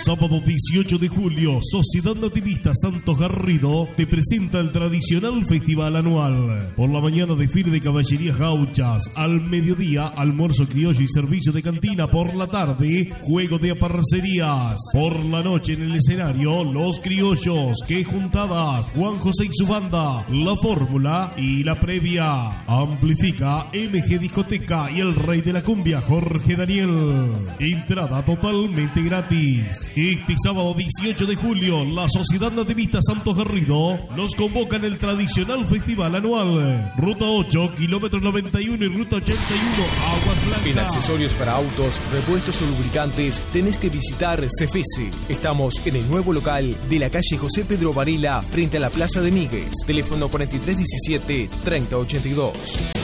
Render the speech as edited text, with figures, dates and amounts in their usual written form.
Sábado 18 de julio, Sociedad Nativista Santos Garrido te presenta el tradicional festival anual. Por la mañana, desfile de caballerías gauchas. Al mediodía, almuerzo criollo y servicio de cantina. Por la tarde, juego de aparcerías. Por la noche, en el escenario, Los Criollos, Que Juntadas, Juan José y su banda, La Fórmula y la previa. Amplifica MG Discoteca y el rey de la cumbia, Jorge Daniel. Entrada totalmente gratis. Este sábado 18 de julio, la Sociedad Nativista Santos Garrido nos convoca en el tradicional festival anual. Ruta 8, kilómetro 91 y ruta 81, Aguas Blancas. En accesorios para autos, repuestos o lubricantes, tenés que visitar Cefese. Estamos en el nuevo local de la calle José Pedro Varela, frente a la Plaza de Migues. Teléfono 4317-3082.